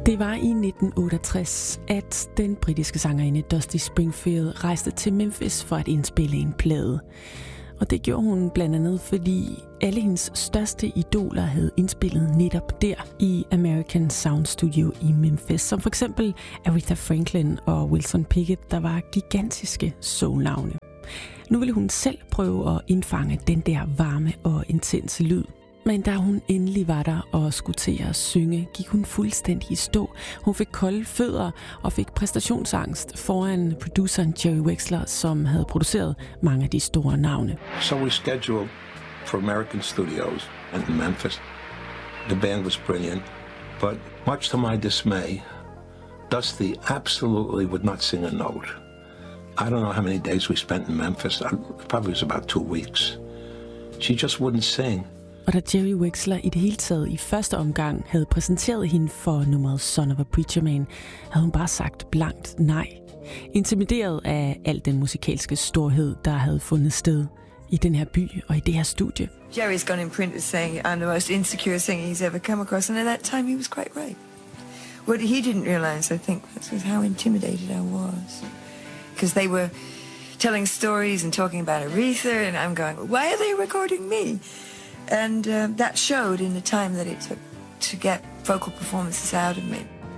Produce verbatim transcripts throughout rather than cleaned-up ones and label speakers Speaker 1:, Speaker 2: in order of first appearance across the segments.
Speaker 1: Det var i nitten otteogtres, at den britiske sangerinde Dusty Springfield rejste til Memphis for at indspille en plade. Og det gjorde hun blandt andet, fordi alle hendes største idoler havde indspillet netop der i American Sound Studio i Memphis, som for eksempel Aretha Franklin og Wilson Pickett, der var gigantiske soulnavne. Nu ville hun selv prøve at indfange den der varme og intense lyd. Men da hun endelig var der og skulle til at synge, gik hun fuldstændig i stå. Hun fik kolde fødder og fik præstationsangst foran produceren Jerry Wexler, som havde produceret mange af de store navne.
Speaker 2: So we scheduled for American Studios in Memphis. The band was brilliant, but much to my dismay, Dusty absolutely would not sing a note. I don't know how many days we spent in Memphis. It probably was about two weeks. She just wouldn't sing.
Speaker 1: Og da Jerry Wexler i det hele taget i første omgang havde præsenteret hende for nummeret Son of a Preacher Man, havde hun bare sagt blankt nej. Intimideret af al den musikalske storhed, der havde fundet sted i den her by og i det her studie.
Speaker 3: Jerry's gone in print as saying I'm the most insecure singer he's ever come across, and at that time he was quite right. What he didn't realize, I think, was how intimidated I was. Because they were telling stories and talking about Aretha, and I'm going, why are they recording me? And uh, that showed in the time that it took to get vocal performances out of me.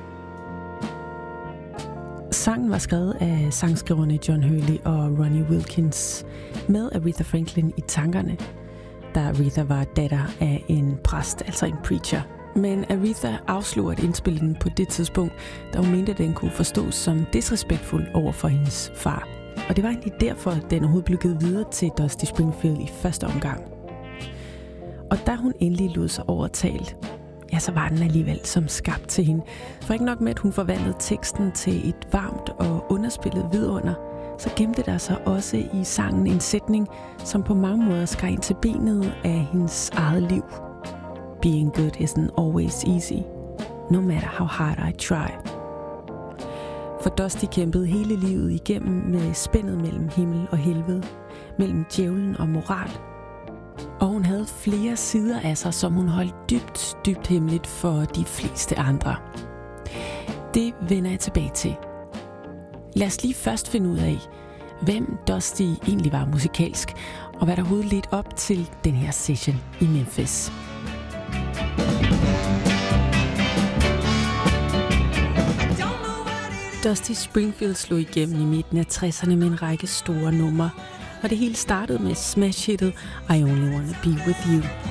Speaker 1: Sangen var skrevet af sangskriverne John Hurley og Ronnie Wilkins med Aretha Franklin i tankerne, da Aretha var datter af en præst, altså en preacher. Men Aretha afslog at indspille den på det tidspunkt, da hun mente, at den kunne forstås som disrespektfuld over for hendes far. Og det var egentlig derfor, at den overhovedet blev givet videre til Dusty Springfield i første omgang. Og da hun endelig lod sig overtalt, ja, så var den alligevel som skabt til hende. For ikke nok med, at hun forvandlede teksten til et varmt og underspillet vidunder, så gemte der sig også i sangen en sætning, som på mange måder skar ind til benet af hendes eget liv. Being good isn't always easy, no matter how hard I try. For Dusty kæmpede hele livet igennem med spændet mellem himmel og helvede, mellem djævlen og moral. Og hun havde flere sider af sig, som hun holdt dybt, dybt hemmeligt for de fleste andre. Det vender jeg tilbage til. Lad os lige først finde ud af, hvem Dusty egentlig var musikalsk, og hvad der overhovedet ledte op til den her session i Memphis. Dusty Springfield slog igennem i midten af tresserne med en række store numre, og det hele startede med smash-hittet I Only Wanna Be With You.